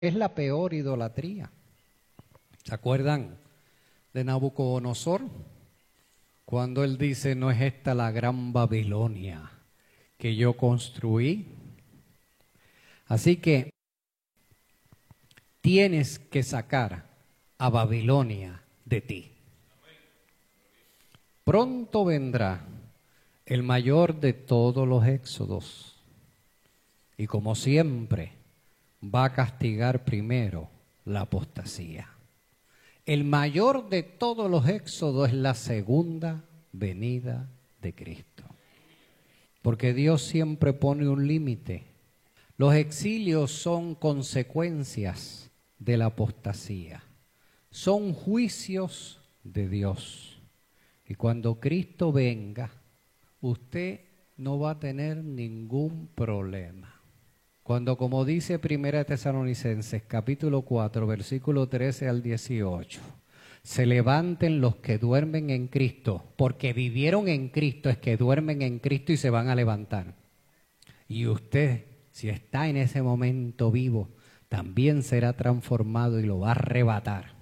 Es la peor idolatría. ¿Se acuerdan de Nabucodonosor? Cuando él dice, ¿no es esta la gran Babilonia que yo construí? Así que tienes que sacar a Babilonia de ti. Pronto vendrá el mayor de todos los éxodos y como siempre va a castigar primero la apostasía. El mayor de todos los éxodos es la segunda venida de Cristo. Porque Dios siempre pone un límite. Los exilios son consecuencias de la apostasía. Son juicios de Dios. Y cuando Cristo venga, usted no va a tener ningún problema. Cuando, como dice 1 Tesalonicenses, capítulo 4, versículo 13 al 18, se levanten los que duermen en Cristo, porque vivieron en Cristo, es que duermen en Cristo y se van a levantar. Y usted, si está en ese momento vivo, también será transformado y lo va a arrebatar.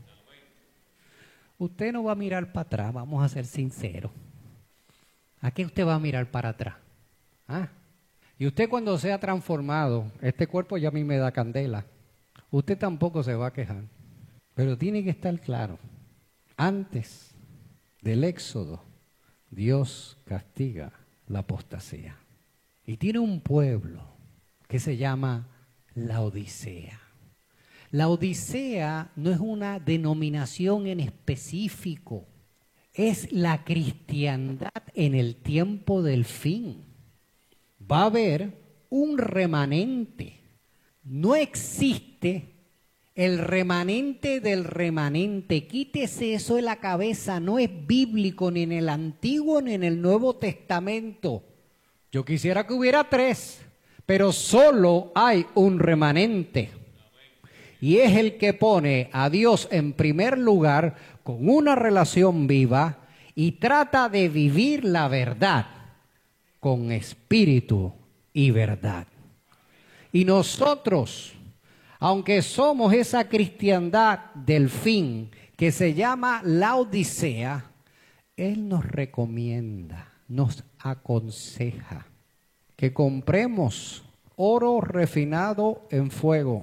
Usted no va a mirar para atrás, vamos a ser sinceros. ¿A qué usted va a mirar para atrás? ¿Ah? Y usted cuando sea transformado, este cuerpo ya a mí me da candela, usted tampoco se va a quejar. Pero tiene que estar claro, antes del éxodo, Dios castiga la apostasía. Y tiene un pueblo que se llama la Odisea. La Odisea no es una denominación en específico, es la cristiandad en el tiempo del fin. Va a haber un remanente. No existe el remanente del remanente. Quítese eso de la cabeza. No es bíblico ni en el Antiguo ni en el Nuevo Testamento. Yo quisiera que hubiera 3, pero solo hay un remanente. Y es el que pone a Dios en primer lugar con una relación viva y trata de vivir la verdad con espíritu y verdad. Y nosotros, aunque somos esa cristiandad del fin que se llama la Odisea, Él nos recomienda, nos aconseja que compremos oro refinado en fuego.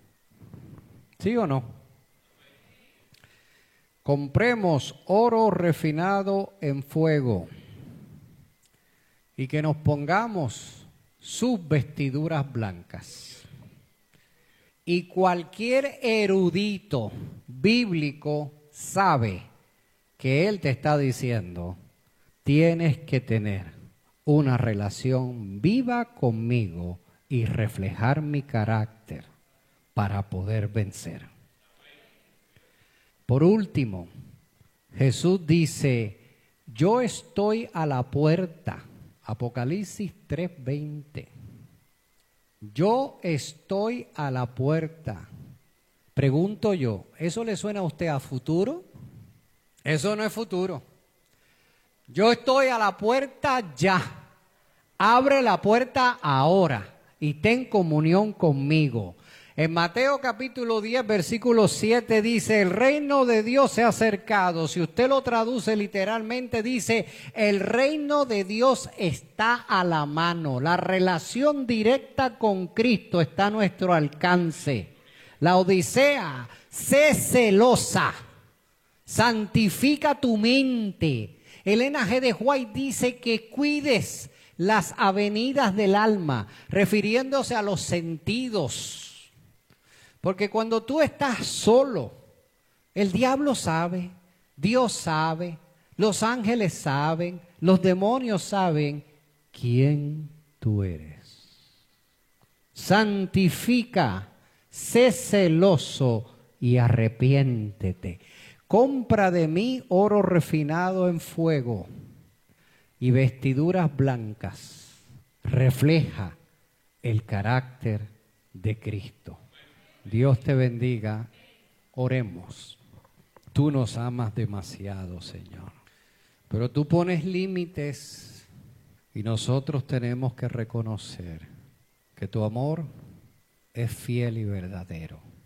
¿Sí o no? Compremos oro refinado en fuego. Y que nos pongamos sus vestiduras blancas. Y cualquier erudito bíblico sabe que él te está diciendo, tienes que tener una relación viva conmigo y reflejar mi carácter para poder vencer. Por último, Jesús dice, yo estoy a la puerta. Apocalipsis 3:20. Yo estoy a la puerta. Pregunto yo, ¿eso le suena a usted a futuro? Eso no es futuro. Yo estoy a la puerta ya. Abre la puerta ahora y ten comunión conmigo. En Mateo capítulo 10, versículo 7 dice, el reino de Dios se ha acercado. Si usted lo traduce literalmente, dice, el reino de Dios está a la mano. La relación directa con Cristo está a nuestro alcance. La Odisea, sé celosa, santifica tu mente. Elena G. de White dice que cuides las avenidas del alma, refiriéndose a los sentidos. Porque cuando tú estás solo, el diablo sabe, Dios sabe, los ángeles saben, los demonios saben quién tú eres. Santifica, sé celoso y arrepiéntete. Compra de mí oro refinado en fuego y vestiduras blancas. Refleja el carácter de Cristo. Dios te bendiga. Oremos. Tú nos amas demasiado, Señor. Pero tú pones límites y nosotros tenemos que reconocer que tu amor es fiel y verdadero.